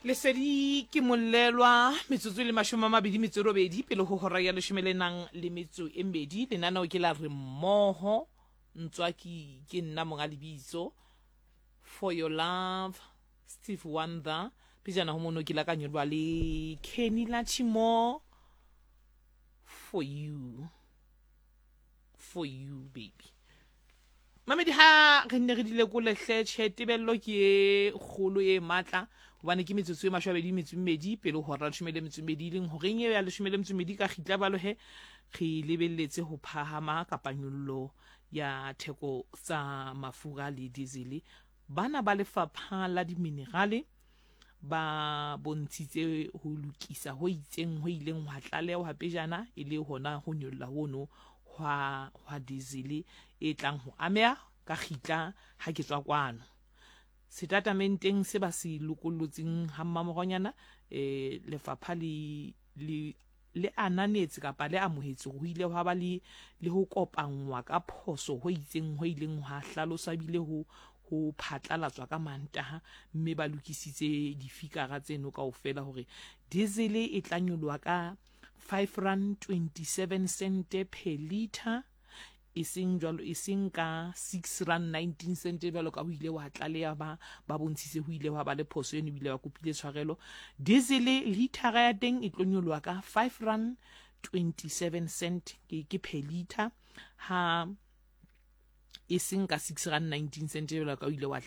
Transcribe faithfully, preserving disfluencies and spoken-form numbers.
Lesedi ke mollelwa metsotso le mashome a mabedi metso e robedi pele ho hora ya leshome le nang le metso e mmedi lenaneo ke la re mmoho ntswaki ke nna monga lebitso For Your Love Steve Wonder pejana ho mono ke la ka nyolwa le Kenny Lachimo For You For You baby Mamedi ha re ne re dile ko lehle tshebello ke e kgolo e matla hobane ke metsotso e mashwabedi metso e mmedi pele ho hora leshome le metso e mmedi leng ho reng ya leshome le metso e mmedi ka khitla balohe re lebelletse ho phahama kapa nyollo ya theko tsa mafura le diesel bana ba lefapha la diminerale ba bontshitse ho lokisa ho itseng ho ileng ho tlaleha ha pejana e le hona ho nyolla hono hwa hwa diesel e tlang ho amea ka khitla ha ke tswa kwano setatamenteng se ba se lokollotseng ha mmamoronyana eh lefapha le le le ananetse kapa le amohetse ho ile hwa ba le le ho kopangwa ka phoso ho itseng ho ileng ha hlalosa bile ho ho phatlalatswa ka mantaha mme ba lokisitse difikara tseno kaofela hore diesel e tla nyolwa ka five rand twenty-seven cent per litre iseng jwalo iseng ka six rand nineteen cent jwalo ka ho ile wa tlaleha ba ba bontshitse ho ile wa ba le phoso eno bile wa kopile tshwarelo diesel litre ya teng e tlonyolwa ka five rand twenty-seven cent ke ke per litre ha iseng ka six rand nineteen cent jwalo ka ho ile wa